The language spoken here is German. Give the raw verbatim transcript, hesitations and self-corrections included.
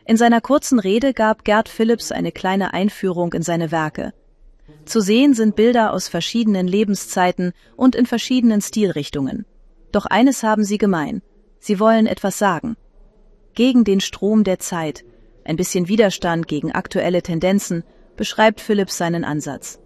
In seiner kurzen Rede gab Gerd Phillips eine kleine Einführung in seine Werke. Zu sehen sind Bilder aus verschiedenen Lebenszeiten und in verschiedenen Stilrichtungen. Doch eines haben sie gemein: Sie wollen etwas sagen. Gegen den Strom der Zeit, ein bisschen Widerstand gegen aktuelle Tendenzen, beschreibt Phillips seinen Ansatz.